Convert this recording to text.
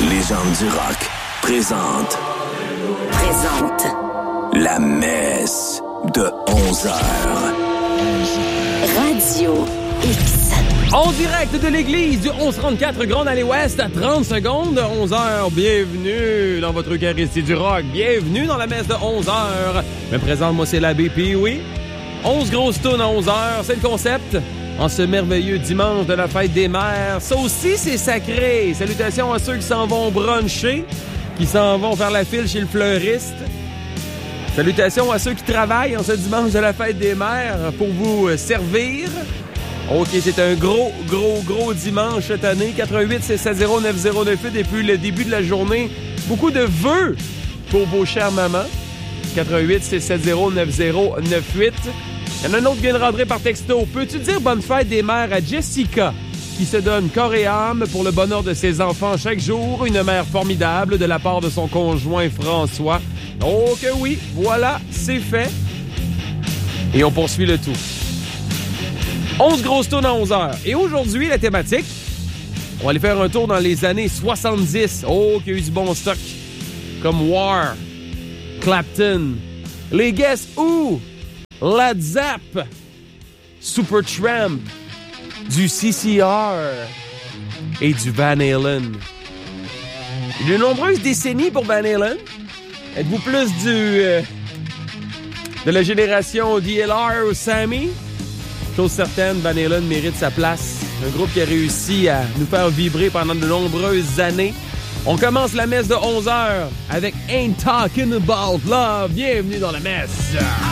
Légende du rock présente la messe de 11h. Radio X. En direct de l'église du 1134 Grande Allée Ouest à 30 secondes de 11h. Bienvenue dans votre Eucharistie du rock. Bienvenue dans la messe de 11h. Je me présente, moi c'est l'abbé Pee-Wee. 11 grosses tunes à 11h, c'est le concept. En ce merveilleux dimanche de la fête des mères. Ça aussi, c'est sacré. Salutations à ceux qui s'en vont bruncher, qui s'en vont faire la file chez le fleuriste. Salutations à ceux qui travaillent en ce dimanche de la fête des mères pour vous servir. OK, c'est un gros dimanche cette année. 88-670-9098 depuis le début de la journée. Beaucoup de vœux pour vos chères mamans. 88-670-9098. Il y en a un autre qui vient de rentrer par texto. Peux-tu dire bonne fête des mères à Jessica, qui se donne corps et âme pour le bonheur de ses enfants chaque jour? Une mère formidable de la part de son conjoint François. Oh que oui, voilà, c'est fait. Et on poursuit le tout. 11 grosses tunes à 11 heures. Et aujourd'hui, la thématique, on va aller faire un tour dans les années 70. Oh, qu'il y a eu du bon stock. Comme War, Clapton, les Guess Who, Led Zepp, Supertramp, du CCR et du Van Halen. Il y a de nombreuses décennies pour Van Halen. Êtes-vous plus de la génération DLR ou Sammy? Chose certaine, Van Halen mérite sa place. Un groupe qui a réussi à nous faire vibrer pendant de nombreuses années. On commence la messe de 11h avec Ain't Talking About Love. Bienvenue dans la messe.